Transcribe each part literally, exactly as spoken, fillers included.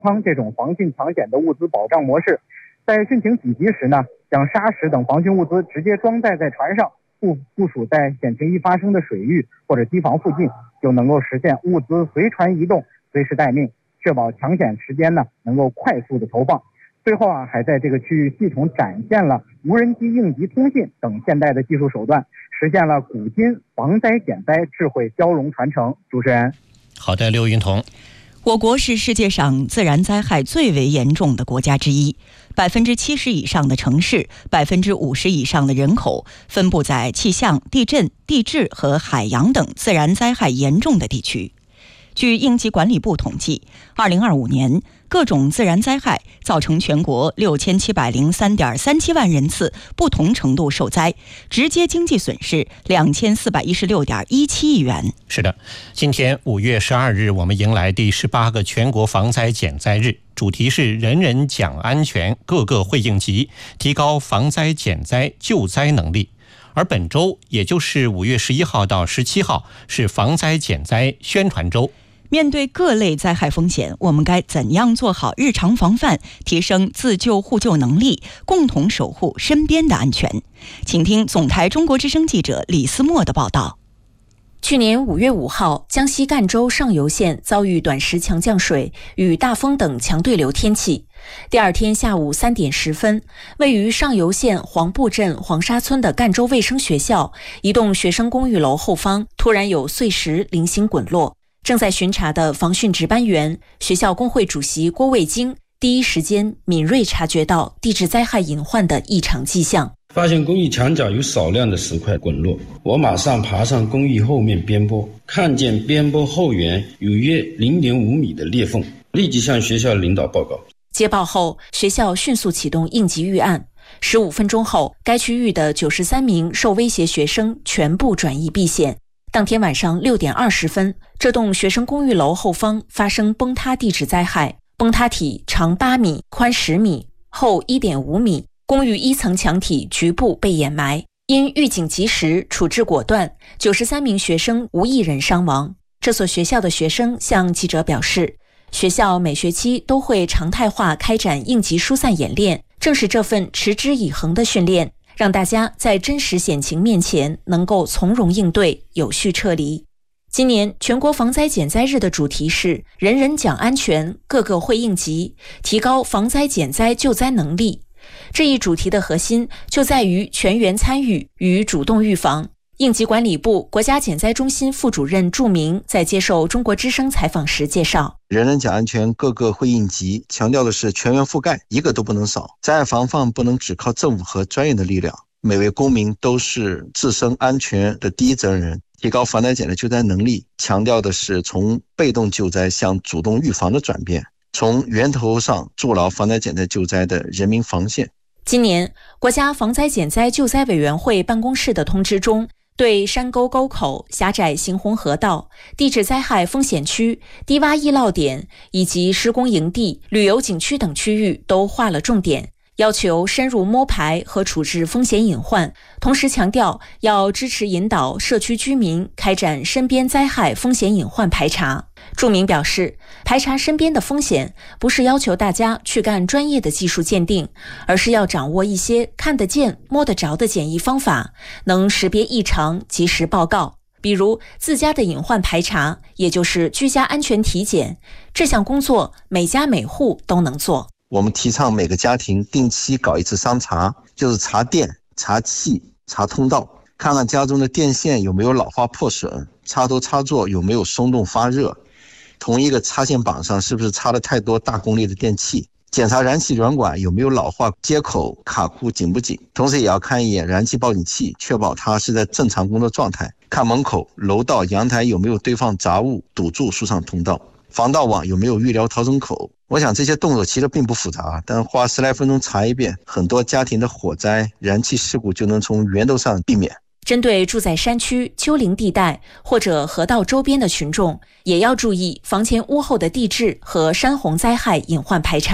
仓这种防汛抢险的物资保障模式。在汛情紧急时呢，将沙石等防汛物资直接装载在船上，部部署在险情一发生的水域或者机房附近，就能够实现物资随船移动，随时待命，确保抢险时间呢能够快速的投放。最后啊，还在这个区域系统展现了无人机应急通信等现代的技术手段，实现了古今防灾减灾智慧交融传承。主持人， 好的，刘云彤。 我国是世界上自然灾害最为严重的国家之一，百分之七十以上的城市，百分之五十以上的人口分布在气象、地震、地质和海洋等自然灾害严重的地区。据应急管理部统计，二零二五年各种自然灾害造成全国六千七百零三点三七万人次不同程度受灾，直接经济损失两千四百一十六点一七亿元。 是的，今天五月十二日，我们迎来第十八个全国防灾减灾日，主题是人人讲安全，个个会应急，提高防灾减灾救灾能力。而本周，也就是五月十一号到十七号，是防灾减灾宣传周。 面对各类灾害风险，我们该怎样做好日常防范，提升自救互救能力，共同守护身边的安全？请听总台中国之声记者李思墨的报道。 去年五月五号，江西赣州上游县遭遇短时强降水与大风等强对流天气。第二天下午三点十分，位于上游县黄布镇黄沙村的赣州卫生学校一栋学生公寓楼后方突然有碎石零星滚落。正在巡查的防汛值班员、学校工会主席郭卫京第一时间敏锐察觉到地质灾害隐患的异常迹象， 发现公寓墙角有少量的石块滚落，我马上爬上公寓后面边坡，看见边坡后缘有约 零点五米的裂缝，立即向学校领导报告。 接报后，学校迅速启动应急预案。十五分钟后，该区域的九十三名受威胁学生全部转移避险。当天晚上六点二十分，这栋学生公寓楼后方发生崩塌地质灾害，崩塌体长八米，宽十米，厚 一点五米，公寓一层墙体局部被掩埋。因预警及时，处置果断，九十三名学生无一人伤亡。这所学校的学生向记者表示，学校每学期都会常态化开展应急疏散演练，正是这份持之以恒的训练，让大家在真实险情面前能够从容应对，有序撤离。今年全国防灾减灾日的主题是人人讲安全，个个会应急，提高防灾减灾救灾能力。这一主题的核心就在于全员参与与主动预防。应急管理部国家减灾中心副主任祝明在接受中国之声采访时介绍， 人人讲安全，个个会应急，强调的是全员覆盖，一个都不能少。灾害防范不能只靠政府和专业的力量，每位公民都是自身安全的第一责任人。提高防灾减灾救灾能力，强调的是从被动救灾向主动预防的转变，从源头上筑牢防灾减灾救灾的人民防线。 今年国家防灾减灾救灾委员会办公室的通知中，对山沟沟口、狭窄行洪河道、地质灾害风险区、低洼易涝点以及施工营地、旅游景区等区域都划了重点，要求深入摸排和处置风险隐患，同时强调要支持引导社区居民开展身边灾害风险隐患排查。祝明表示，排查身边的风险不是要求大家去干专业的技术鉴定，而是要掌握一些看得见摸得着的简易方法，能识别异常及时报告。比如自家的隐患排查，也就是居家安全体检，这项工作每家每户都能做。 我们提倡每个家庭定期搞一次商查，就是查电、查气、查通道，看看家中的电线有没有老化破损，插头插座有没有松动发热，同一个插线板上是不是插了太多大功率的电器，检查燃气软管有没有老化接口卡库紧不紧，同时也要看一眼燃气报警器，确保它是在正常工作状态，看门口、楼道、阳台有没有堆放杂物堵住疏散通道，防盗网有没有预留逃生口。我想这些动作其实并不复杂，但花十来分钟查一遍，很多家庭的火灾、燃气事故就能从源头上避免。 针对住在山区、丘陵地带或者河道周边的群众，也要注意房前屋后的地质和山洪灾害隐患排查。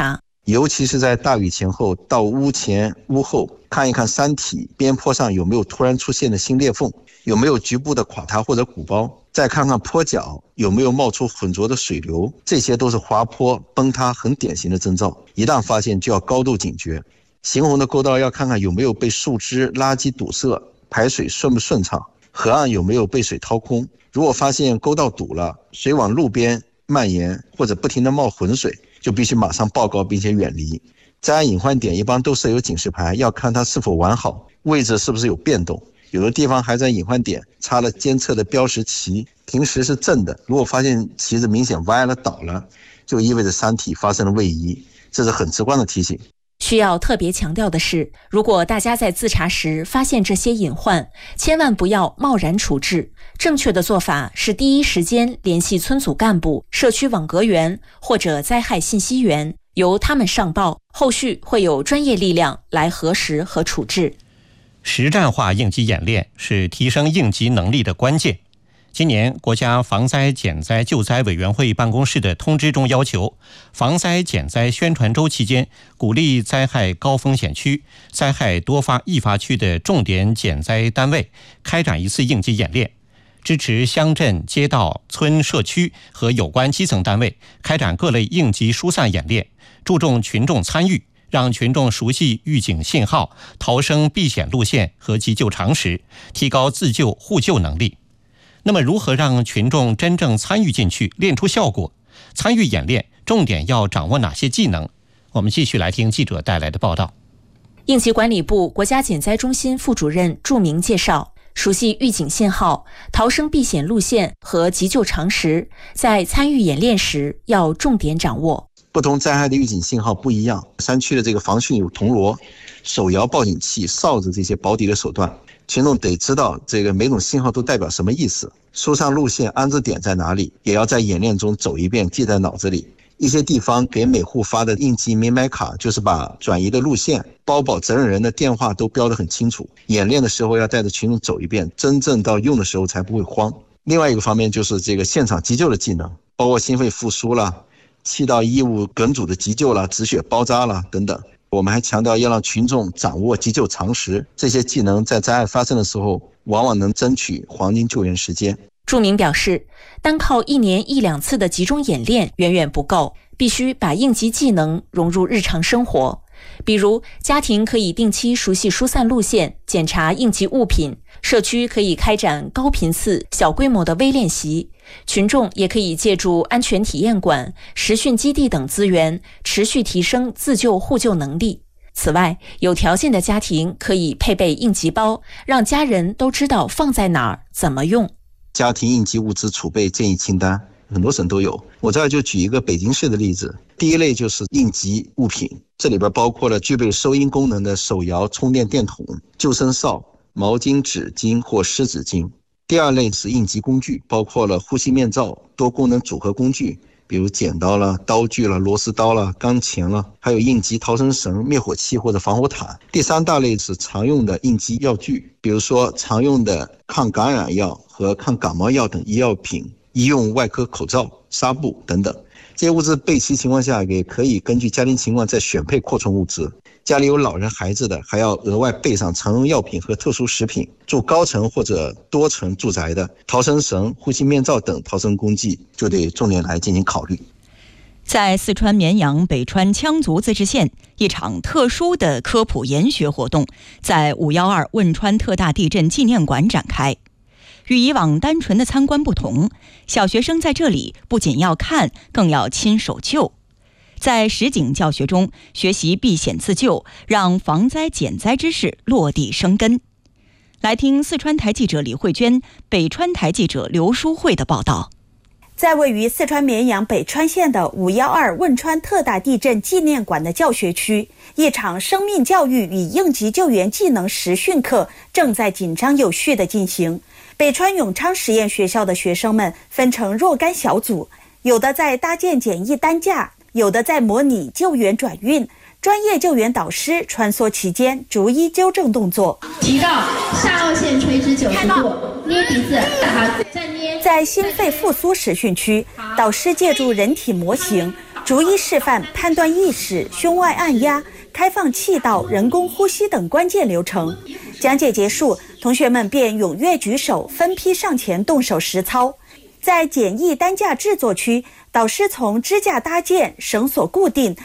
尤其是在大雨前后到屋前屋后看一看山体边坡上有没有突然出现的新裂缝，有没有局部的垮塌或者鼓包，再看看坡脚有没有冒出浑浊的水流，这些都是滑坡崩塌很典型的征兆，一旦发现就要高度警觉。行洪的沟道要看看有没有被树枝垃圾堵塞，排水顺不顺畅，河岸有没有被水掏空。如果发现沟道堵了，水往路边蔓延或者不停地冒浑水，就必须马上报告并且远离。灾害隐患点一般都设有警示牌，要看它是否完好，位置是不是有变动，有的地方还在隐患点插了监测的标识旗，平时是正的，如果发现旗子明显歪了倒了，就意味着山体发生了位移，这是很直观的提醒。 需要特别强调的是，如果大家在自查时发现这些隐患，千万不要贸然处置。正确的做法是第一时间联系村组干部、社区网格员或者灾害信息员，由他们上报，后续会有专业力量来核实和处置。 实战化应急演练是提升应急能力的关键。今年国家防灾减灾救灾委员会办公室的通知中要求，防灾减灾宣传周期间，鼓励灾害高风险区、灾害多发易发区的重点减灾单位开展一次应急演练，支持乡镇、街道、村、社区和有关基层单位开展各类应急疏散演练，注重群众参与，让群众熟悉预警信号、逃生避险路线和急救常识，提高自救互救能力。那么如何让群众真正参与进去，练出效果？参与演练重点要掌握哪些技能？我们继续来听记者带来的报道。 应急管理部国家减灾中心副主任祝明介绍，熟悉预警信号、逃生避险路线和急救常识，在参与演练时要重点掌握。 不同灾害的预警信号不一样，山区的这个防汛有铜锣、手摇报警器、哨子这些保底的手段，群众得知道这个每种信号都代表什么意思，疏散路线安置点在哪里，也要在演练中走一遍，记在脑子里。一些地方给每户发的应急明白卡，就是把转移的路线、包保责任人的电话都标得很清楚。演练的时候要带着群众走一遍，真正到用的时候才不会慌。另外一个方面就是这个现场急救的技能，包括心肺复苏啦、气道异物梗阻的急救啦、止血包扎啦等等。我们还强调要让群众掌握急救常识，这些技能在灾害发生的时候往往能争取黄金救援时间。 祝明表示，单靠一年一两次的集中演练远远不够，必须把应急技能融入日常生活。比如，家庭可以定期熟悉疏散路线，检查应急物品；社区可以开展高频次、小规模的微练习；群众也可以借助安全体验馆、实训基地等资源，持续提升自救互救能力。此外，有条件的家庭可以配备应急包，让家人都知道放在哪儿、怎么用。 家庭应急物资储备建议清单，很多省都有。我这儿就举一个北京市的例子。第一类就是应急物品，这里边包括了具备收音功能的手摇充电电筒、救生哨、毛巾、纸巾或湿纸巾。第二类是应急工具，包括了呼吸面罩、多功能组合工具，比如剪刀了、刀具了、螺丝刀了、钢钳了，还有应急逃生绳、灭火器或者防火毯。第三大类是常用的应急药具，比如说常用的抗感染药和抗感冒药等医药品、医用外科口罩、纱布等等。这些物资备齐情况下，也可以根据家庭情况再选配扩充物资。家里有老人孩子的，还要额外备上常用药品和特殊食品。住高层或者多层住宅的，逃生绳、呼吸面罩等逃生工具就得重点来进行考虑。 在四川绵阳北川羌族自治县，一场特殊的科普研学活动在五一二汶川特大地震纪念馆展开。与以往单纯的参观不同，小学生在这里不仅要看，更要亲手救。在实景教学中学习避险自救，让防灾减灾知识落地生根。来听四川台记者李慧娟、北川台记者刘淑慧的报道。 在位于四川绵阳北川县的五一二汶川特大地震纪念馆的教学区，一场生命教育与应急救援技能实训课正在紧张有序地进行。北川永昌实验学校的学生们分成若干小组，有的在搭建简易担架，有的在模拟救援转运。专业救援导师穿梭其间，逐一纠正动作。 提高下颚线垂直九十度，捏鼻子，打再捏。 在心肺复苏实训区，导师借助人体模型， 逐一示范判断意识、胸外按压、开放气道、人工呼吸等关键流程。讲解结束，同学们便踊跃举手，分批上前动手实操。在简易担架制作区，导师从支架搭建、绳索固定